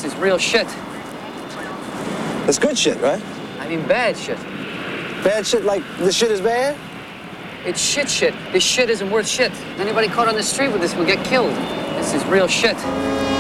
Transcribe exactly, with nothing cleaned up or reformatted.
This is real shit. That's good shit, right? I mean bad shit. Bad shit like this shit is bad? It's shit shit. This shit isn't worth shit. Anybody caught on the street with this will get killed. This is real shit.